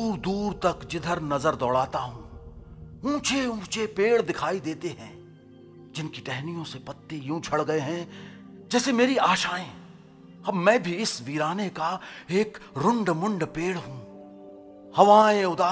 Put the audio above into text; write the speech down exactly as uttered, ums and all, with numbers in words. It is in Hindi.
दूर दूर तक जिधर नजर दौड़ाता हूं, ऊंचे ऊंचे पेड़ दिखाई देते हैं जिनकी टहनियों से पत्ते यूं झड़ गए हैं जैसे मेरी आशाएं। अब मैं भी इस वीराने का एक रुंड मुंड पेड़ हूं। हवाएं उदास